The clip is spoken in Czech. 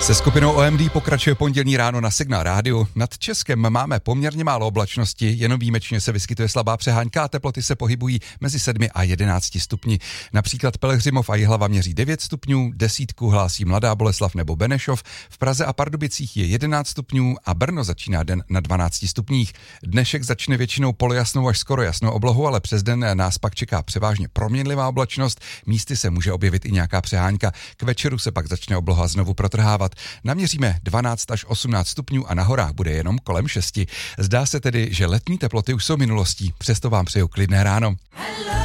Se skupinou OMD pokračuje pondělní ráno na Signál rádiu. Nad Českem máme poměrně málo oblačnosti, jenom výjimečně se vyskytuje slabá přehánka a teploty se pohybují mezi 7 a 11 stupni. Například Pelhřimov a Jihlava měří 9 stupňů, 10 hlásí Mladá Boleslav nebo Benešov, v Praze a Pardubicích je 11 stupňů a Brno začíná den na 12 stupních. Dnešek začne většinou polojasnou až skoro jasnou oblohou, ale přes den nás pak čeká převážně proměnlivá oblačnost, místy se může objevit i nějaká přehánka. K večeru se pak začne obloha znovu protrhávat. Naměříme 12 až 18 stupňů a na horách bude jenom kolem 6. Zdá se tedy, že letní teploty už jsou minulostí, přesto vám přeju klidné ráno. Hello.